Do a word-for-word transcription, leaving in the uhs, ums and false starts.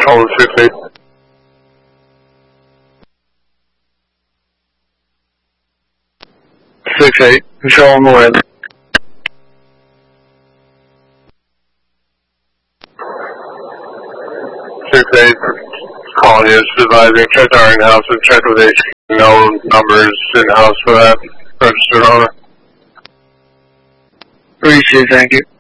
control to six eight. six eight, control on the wind. six eight, calling you, supervising, check our in-house and check with H Q. No numbers in-house for that registered owner. Appreciate it, thank you.